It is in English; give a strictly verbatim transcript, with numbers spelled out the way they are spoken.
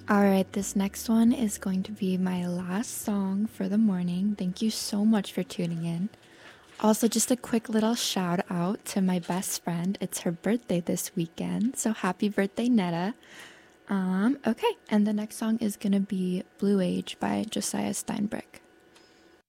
All right, this next one is going to be my last song for the morning. Thank you so much for tuning in. Also, just a quick little shout out to my best friend. It's her birthday this weekend, so happy birthday, Netta. Um, okay, and the next song is gonna be Blue Age by Josiah Steinbrück.